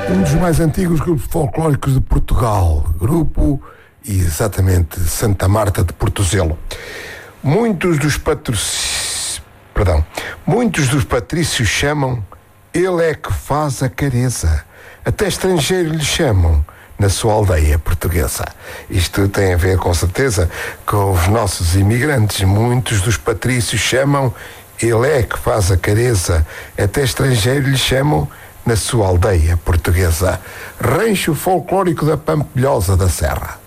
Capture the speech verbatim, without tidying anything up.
Um dos mais antigos grupos folclóricos de Portugal, grupo exatamente Santa Marta de Portozelo. Muitos dos patrocínios, perdão, muitos dos patrícios chamam ele é que faz a careza. Até estrangeiro lhe chamam na sua aldeia portuguesa. Isto tem a ver com certeza com os nossos imigrantes. Muitos dos patrícios chamam ele é que faz a careza. Até estrangeiro lhe chamam na sua aldeia portuguesa. Rancho folclórico da Pampilhosa da Serra.